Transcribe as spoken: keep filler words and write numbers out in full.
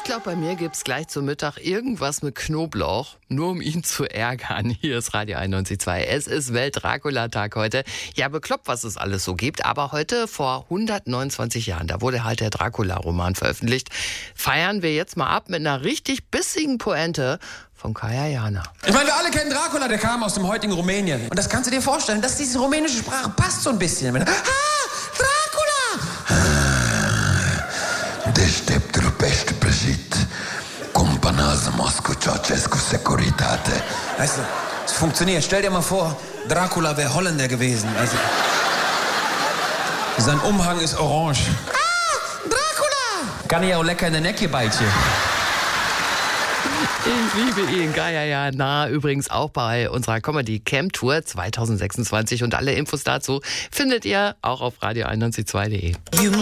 glaube, bei mir gibt's gleich zum Mittag irgendwas mit Knoblauch, nur um ihn zu ärgern. Hier ist Radio einundneunzig Komma zwei. Es ist Welt-Dracula-Tag heute. Ja, bekloppt, was es alles so gibt. Aber heute, vor hundertneunundzwanzig Jahren, da wurde halt der Dracula-Roman veröffentlicht, feiern wir jetzt mal ab mit einer richtig bissigen Pointe von Kaya Jana. Ich meine, wir alle kennen Dracula, der kam aus dem heutigen Rumänien. Und das kannst du dir vorstellen, dass diese rumänische Sprache passt so ein bisschen. Ah, Dracula! Deșteptul pește prăjit, Companază-mos cu Ceaușescu Securitate. Weißt du, es funktioniert. Stell dir mal vor, Dracula wäre Holländer gewesen. Also, sein Umhang ist orange. Ah, Dracula! Kann ich auch lecker in den Necke beißen. Ich liebe ihn, Kaya Jana, übrigens auch bei unserer Comedy Camp Tour zwanzig sechsundzwanzig. Und alle Infos dazu findet ihr auch auf radio einundneunzig Komma zwei punkt de.